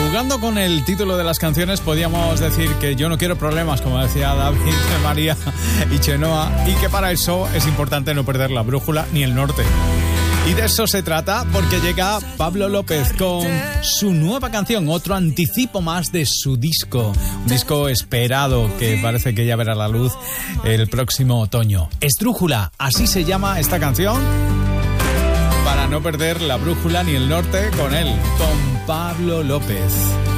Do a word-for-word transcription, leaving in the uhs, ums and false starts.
Jugando con el título de las canciones, podíamos decir que yo no quiero problemas, como decía David, María y Chenoa, y que para eso es importante no perder la brújula ni el norte. Y de eso se trata, porque llega Pablo López con su nueva canción, otro anticipo más de su disco, un disco esperado que parece que ya verá la luz el próximo otoño. Esdrújula, así se llama esta canción, para no perder la brújula ni el norte con él, con Pablo López.